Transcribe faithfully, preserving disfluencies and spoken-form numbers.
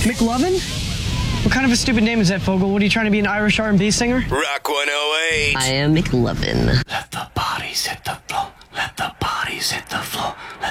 McLovin? What kind of a stupid name is that, Fogel? What, are you trying to be an Irish R and B singer? Rock one oh eight. I am McLovin. Let the bodies hit the